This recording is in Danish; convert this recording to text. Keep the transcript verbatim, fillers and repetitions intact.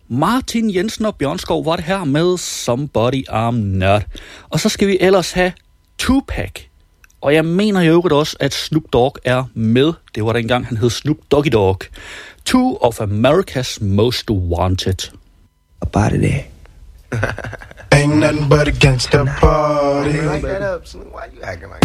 Martin Jensen og Bjørnskov var det her med Somebody I'm Not. Og så skal vi ellers have Tupac. Og jeg mener i øvrigt også, at Snoop Dogg er med. Det var dengang, han hed Snoop Doggy Dogg. Two of America's Most Wanted. About it there. Ain't nothing but a gangsta party. Like that up, Snoop. Why you acting like